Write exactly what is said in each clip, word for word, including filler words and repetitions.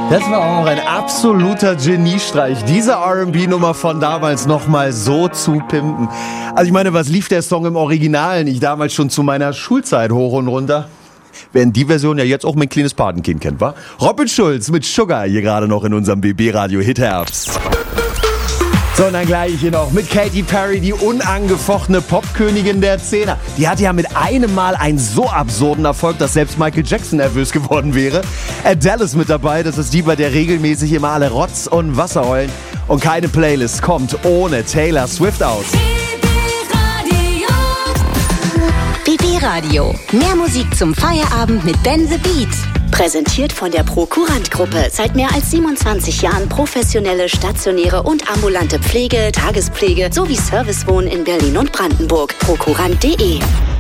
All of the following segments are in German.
Das war auch ein absoluter Geniestreich, diese R and B-Nummer von damals nochmal so zu pimpen. Also ich meine, was lief der Song im Original nicht damals schon zu meiner Schulzeit hoch und runter? Während die Version ja jetzt auch mein kleines Patenkind kennt, wa? Robin Schulz mit Sugar hier gerade noch in unserem B B-Radio Hit-Herbst. So, und dann gleich hier noch mit Katy Perry, die unangefochtene Popkönigin der Zehner. Die hatte ja mit einem Mal einen so absurden Erfolg, dass selbst Michael Jackson nervös geworden wäre. Adele ist mit dabei, das ist die, bei der regelmäßig immer alle Rotz und Wasser heulen. Und keine Playlist kommt ohne Taylor Swift aus. B B-Radio. Mehr Musik zum Feierabend mit Ben the Beat. Präsentiert von der Prokurant-Gruppe. Seit mehr als siebenundzwanzig Jahren professionelle, stationäre und ambulante Pflege, Tagespflege sowie Servicewohnen in Berlin und Brandenburg. Prokurant punkt de.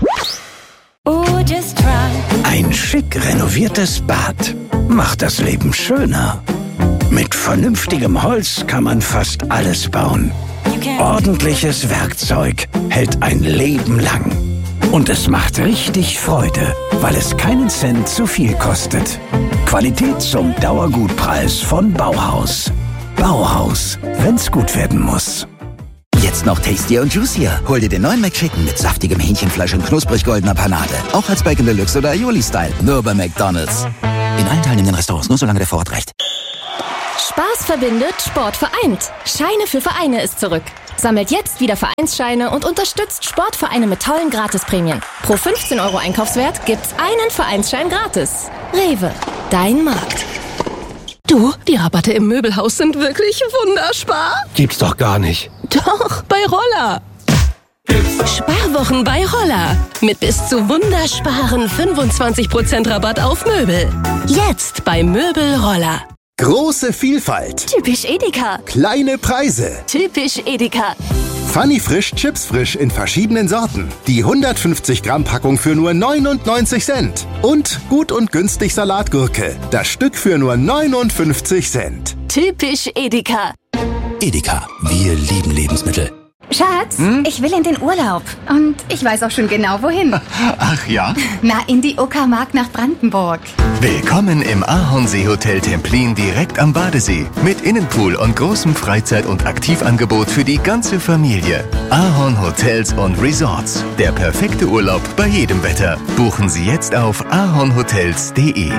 Ein schick renoviertes Bad macht das Leben schöner. Mit vernünftigem Holz kann man fast alles bauen. Ordentliches Werkzeug hält ein Leben lang. Und es macht richtig Freude, weil es keinen Cent zu viel kostet. Qualität zum Dauergutpreis von Bauhaus. Bauhaus, wenn's gut werden muss. Jetzt noch tastier und juicier. Hol dir den neuen McChicken mit saftigem Hähnchenfleisch und knusprig goldener Panade. Auch als Bacon Deluxe oder Aioli-Style. Nur bei McDonald's. In allen teilnehmenden Restaurants, nur solange der Vorrat reicht. Spaß verbindet, Sport vereint. Scheine für Vereine ist zurück. Sammelt jetzt wieder Vereinsscheine und unterstützt Sportvereine mit tollen Gratisprämien. Pro fünfzehn Euro Einkaufswert gibt's einen Vereinsschein gratis. Rewe, dein Markt. Du, die Rabatte im Möbelhaus sind wirklich wunderspar. Gibt's doch gar nicht. Doch, bei Roller. Sparwochen bei Roller. Mit bis zu wundersparen fünfundzwanzig Prozent Rabatt auf Möbel. Jetzt bei Möbel Roller. Große Vielfalt. Typisch Edeka. Kleine Preise. Typisch Edeka. Funny Frisch Chips Frisch in verschiedenen Sorten. Die hundertfünfzig Gramm Packung für nur neunundneunzig Cent. Und gut und günstig Salatgurke. Das Stück für nur neunundfünfzig Cent. Typisch Edeka. Edeka, wir lieben Lebensmittel. Schatz, hm? ich will in den Urlaub. Und ich weiß auch schon genau, wohin. Ach ja? Na, in die Uckermark nach Brandenburg. Willkommen im Ahornsee Hotel Templin direkt am Badesee. Mit Innenpool und großem Freizeit- und Aktivangebot für die ganze Familie. Ahorn Hotels und Resorts. Der perfekte Urlaub bei jedem Wetter. Buchen Sie jetzt auf ahornhotels punkt de.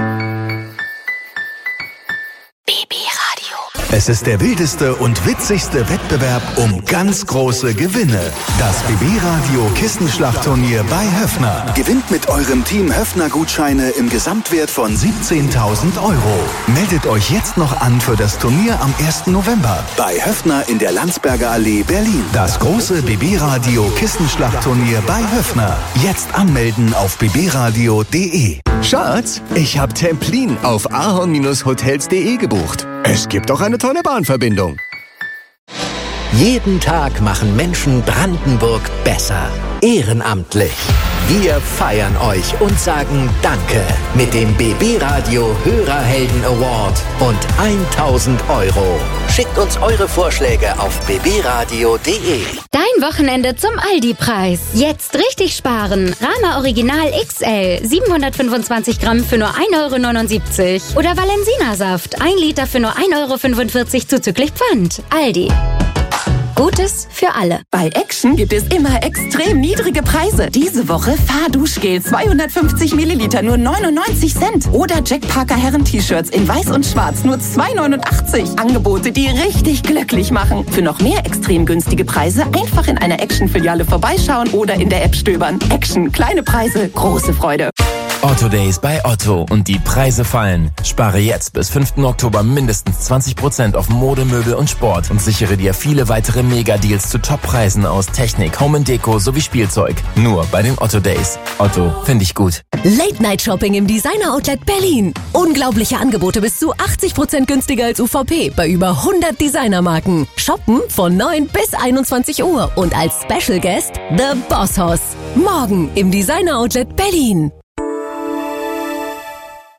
Es ist der wildeste und witzigste Wettbewerb um ganz große Gewinne. Das B B-Radio Kissenschlachtturnier bei Höffner. Gewinnt mit eurem Team Höffner-Gutscheine im Gesamtwert von siebzehntausend Euro. Meldet euch jetzt noch an für das Turnier am ersten November bei Höffner in der Landsberger Allee, Berlin. Das große B B-Radio Kissenschlachtturnier bei Höffner. Jetzt anmelden auf b b radio punkt de. Schatz, ich hab Templin auf ahorn hotels punkt de gebucht. Es gibt auch eine tolle Bahnverbindung. Jeden Tag machen Menschen Brandenburg besser. Ehrenamtlich. Wir feiern euch und sagen Danke mit dem B B-Radio Hörerhelden Award und tausend Euro. Schickt uns eure Vorschläge auf b b radio punkt de. Dein Wochenende zum Aldi-Preis. Jetzt richtig sparen. Rama Original X L, siebenhundertfünfundzwanzig Gramm für nur ein Euro neunundsiebzig. Oder Valensina-Saft, ein Liter für nur ein Euro fünfundvierzig zuzüglich Pfand. Aldi. Gutes für alle. Bei Action gibt es immer extrem niedrige Preise. Diese Woche Fahrduschgel zweihundertfünfzig Milliliter nur neunundneunzig Cent. Oder Jack Parker Herren-T-Shirts in weiß und schwarz nur zwei neunundachtzig. Angebote, die richtig glücklich machen. Für noch mehr extrem günstige Preise einfach in einer Action-Filiale vorbeischauen oder in der App stöbern. Action, kleine Preise, große Freude. Otto Days bei Otto und die Preise fallen. Spare jetzt bis fünften Oktober mindestens zwanzig Prozent auf Mode, Möbel und Sport und sichere dir viele weitere Mega-Deals zu Top-Preisen aus Technik, Home and Deko sowie Spielzeug. Nur bei den Otto Days. Otto, finde ich gut. Late-Night-Shopping im Designer-Outlet Berlin. Unglaubliche Angebote bis zu achtzig Prozent günstiger als U V P bei über hundert Designermarken. Shoppen von neun bis einundzwanzig Uhr und als Special Guest The Boss Hoss. Morgen im Designer-Outlet Berlin.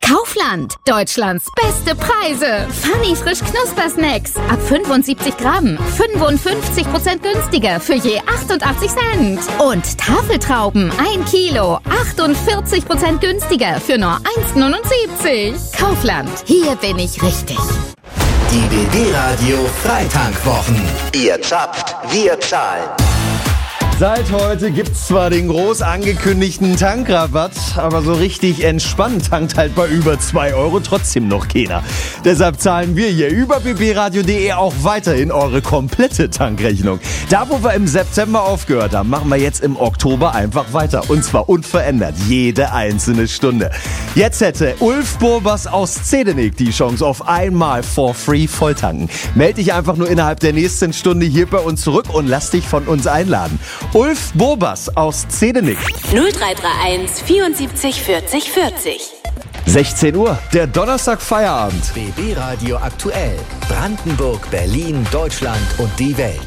Kaufland, Deutschlands beste Preise. Funny frisch Knuspersnacks ab fünfundsiebzig Gramm, fünfundfünfzig Prozent günstiger für je achtundachtzig Cent. Und Tafeltrauben ein Kilo, achtundvierzig Prozent günstiger für nur eins neunundsiebzig. Kaufland, hier bin ich richtig. Die B B-Radio Freitankwwochen. Ihr zapft, wir zahlen. Seit heute gibt's zwar den groß angekündigten Tankrabatt, aber so richtig entspannt tankt halt bei über zwei Euro trotzdem noch keiner. Deshalb zahlen wir hier über b b radio punkt d e auch weiterhin eure komplette Tankrechnung. Da, wo wir im September aufgehört haben, machen wir jetzt im Oktober einfach weiter. Und zwar unverändert, jede einzelne Stunde. Jetzt hätte Ulf Burbas aus Zedenik die Chance auf einmal for free volltanken. Meld dich einfach nur innerhalb der nächsten Stunde hier bei uns zurück und lass dich von uns einladen. Ulf Burbas aus Zedenik. null drei drei eins vierundsiebzig vierzig vierzig. sechzehn Uhr, der Donnerstag Feierabend. B B-Radio aktuell. Brandenburg, Berlin, Deutschland und die Welt.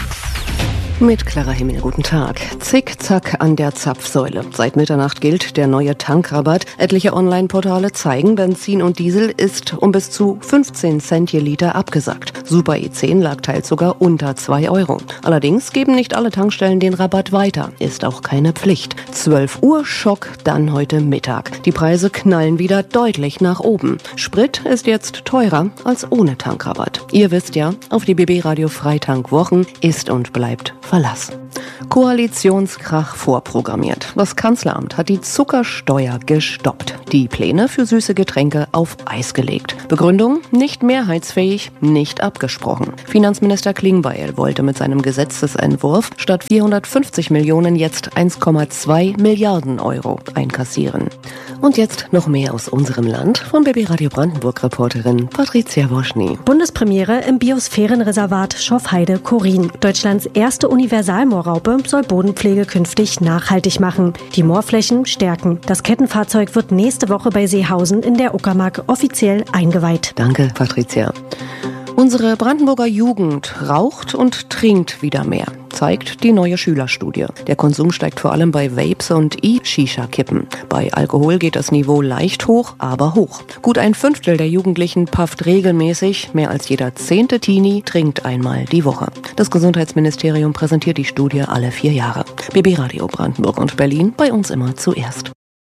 Mit Clara Himmel, guten Tag. Zickzack an der Zapfsäule. Seit Mitternacht gilt der neue Tankrabatt. Etliche Online-Portale zeigen, Benzin und Diesel ist um bis zu fünfzehn Cent je Liter abgesackt. Super E zehn lag teils sogar unter zwei Euro. Allerdings geben nicht alle Tankstellen den Rabatt weiter. Ist auch keine Pflicht. zwölf Uhr Schock, dann heute Mittag. Die Preise knallen wieder deutlich nach oben. Sprit ist jetzt teurer als ohne Tankrabatt. Ihr wisst ja, auf die B B-Radio Freitankwwochen ist und bleibt Verlass. Koalitionskrach vorprogrammiert. Das Kanzleramt hat die Zuckersteuer gestoppt. Die Pläne für süße Getränke auf Eis gelegt. Begründung: nicht mehrheitsfähig, nicht abgesprochen. Finanzminister Klingbeil wollte mit seinem Gesetzesentwurf statt vierhundertfünfzig Millionen jetzt eins Komma zwei Milliarden Euro einkassieren. Und jetzt noch mehr aus unserem Land von B B Radio Brandenburg-Reporterin Patricia Woschny. Bundespremiere im Biosphärenreservat Schorfheide-Chorin. Deutschlands erste Universalmoorraupe soll Bodenpflege künftig nachhaltig machen. Die Moorflächen stärken. Das Kettenfahrzeug wird nächste Woche bei Seehausen in der Uckermark offiziell eingeweiht. Danke, Patricia. Unsere Brandenburger Jugend raucht und trinkt wieder mehr, zeigt die neue Schülerstudie. Der Konsum steigt vor allem bei Vapes und E-Shisha-Kippen. Bei Alkohol geht das Niveau leicht hoch, aber hoch. Gut ein Fünftel der Jugendlichen pafft regelmäßig. Mehr als jeder zehnte Teenie trinkt einmal die Woche. Das Gesundheitsministerium präsentiert die Studie alle vier Jahre. B B Radio Brandenburg und Berlin, bei uns immer zuerst.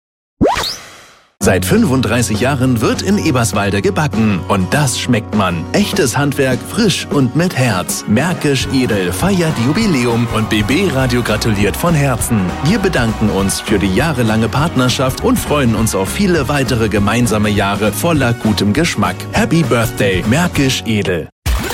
Seit fünfunddreißig Jahren wird in Eberswalde gebacken. Und das schmeckt man. Echtes Handwerk, frisch und mit Herz. Märkisch Edel feiert Jubiläum und B B-Radio gratuliert von Herzen. Wir bedanken uns für die jahrelange Partnerschaft und freuen uns auf viele weitere gemeinsame Jahre voller gutem Geschmack. Happy Birthday, Märkisch Edel.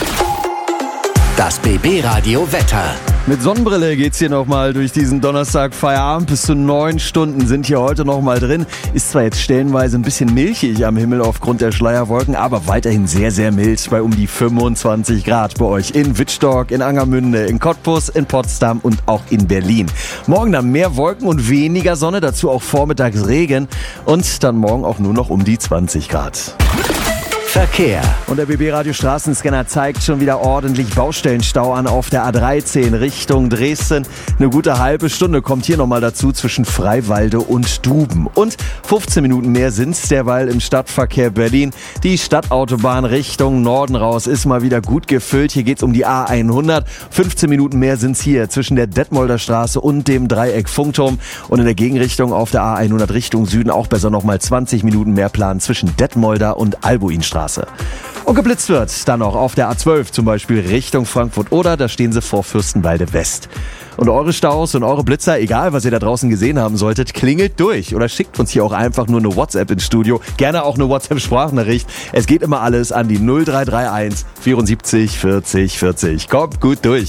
Das B B-Radio Wetter. Mit Sonnenbrille geht's hier nochmal durch diesen Donnerstag Feierabend. Bis zu neun Stunden sind hier heute nochmal drin. Ist zwar jetzt stellenweise ein bisschen milchig am Himmel aufgrund der Schleierwolken, aber weiterhin sehr, sehr mild bei um die fünfundzwanzig Grad bei euch in Wittstock, in Angermünde, in Cottbus, in Potsdam und auch in Berlin. Morgen dann mehr Wolken und weniger Sonne, dazu auch vormittags Regen und dann morgen auch nur noch um die zwanzig Grad. Verkehr. Und der B B-Radio Straßenscanner zeigt schon wieder ordentlich Baustellenstau an auf der A dreizehn Richtung Dresden. Eine gute halbe Stunde kommt hier nochmal dazu zwischen Freiwalde und Duben. Und fünfzehn Minuten mehr sind's derweil im Stadtverkehr Berlin. Die Stadtautobahn Richtung Norden raus ist mal wieder gut gefüllt. Hier geht's um die A hundert. fünfzehn Minuten mehr sind's hier zwischen der Detmolder Straße und dem Dreieck Funkturm. Und in der Gegenrichtung auf der A hundert Richtung Süden auch besser nochmal zwanzig Minuten mehr Plan zwischen Detmolder und Albuinstraße. Und geblitzt wird dann noch auf der A zwölf zum Beispiel Richtung Frankfurt oder da stehen sie vor Fürstenwalde West. Und eure Staus und eure Blitzer, egal was ihr da draußen gesehen haben solltet, klingelt durch oder schickt uns hier auch einfach nur eine WhatsApp ins Studio. Gerne auch eine WhatsApp-Sprachnachricht. Es geht immer alles an die null drei drei eins vierundsiebzig vierzig vierzig. Kommt gut durch.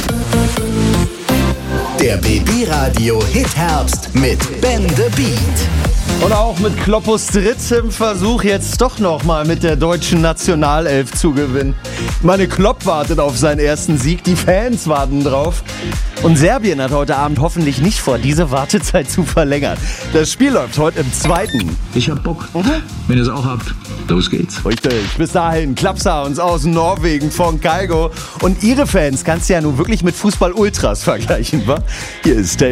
Der B B-Radio Hit-Herbst mit Ben the Beat. Und auch mit Kloppus drittem Versuch jetzt doch nochmal mit der deutschen Nationalelf zu gewinnen. Meine Klopp wartet auf seinen ersten Sieg, die Fans warten drauf. Und Serbien hat heute Abend hoffentlich nicht vor, diese Wartezeit zu verlängern. Das Spiel läuft heute im zweiten. Ich hab Bock. Mhm. Wenn ihr es auch habt, los geht's. Richtig. Bis dahin, Klappsounds aus Norwegen von Kygo. Und ihre Fans kannst du ja nun wirklich mit Fußball-Ultras vergleichen, wa? Hier ist Dave.